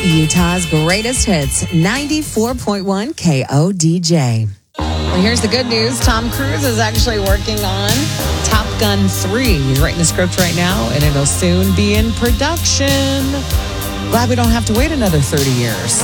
Utah's greatest hits, 94.1 KODJ. Well, here's the good news. Tom Cruise is actually working on Top Gun 3. He's writing the script right now, and it'll soon be in production. Glad we don't have to wait another 30 years.